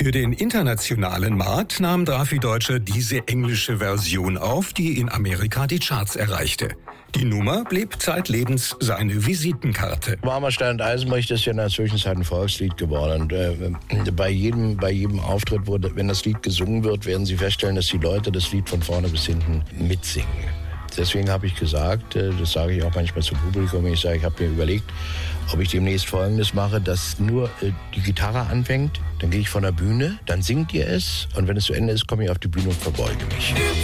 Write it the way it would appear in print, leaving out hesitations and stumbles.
Für den internationalen Markt nahm Drafi Deutscher diese englische Version auf, die in Amerika die Charts erreichte. Die Nummer blieb zeitlebens seine Visitenkarte. Marmorstein und Eisenbrich ist ja in der Zwischenzeit ein Volkslied geworden. Und bei jedem Auftritt, wenn das Lied gesungen wird, werden Sie feststellen, dass die Leute das Lied von vorne bis hinten mitsingen. Deswegen habe ich gesagt, das sage ich auch manchmal zum Publikum, ich habe mir überlegt, ob ich demnächst Folgendes mache, dass nur die Gitarre anfängt, dann gehe ich von der Bühne, dann singt ihr es und wenn es zu Ende ist, komme ich auf die Bühne und verbeuge mich.